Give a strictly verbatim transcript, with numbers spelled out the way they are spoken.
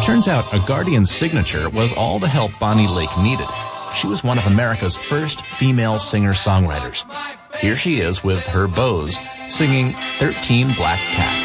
Turns out a Guardian signature was all the help Bonnie Lake needed. She was one of America's first female singer-songwriters. Here she is with her Bose singing thirteen Black Cats.